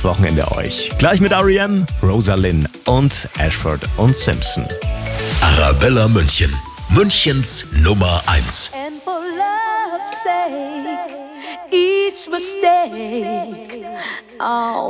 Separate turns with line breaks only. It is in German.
ins Wochenende euch. Gleich mit R.E.M., Rosalind und Ashford und Simpson.
Arabella München, Münchens Nummer 1.
And for love's sake, each mistake, oh,